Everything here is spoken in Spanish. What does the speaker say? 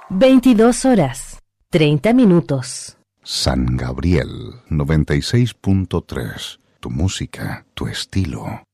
22 horas, 30 minutos. San Gabriel 96.3. Tu música, tu estilo.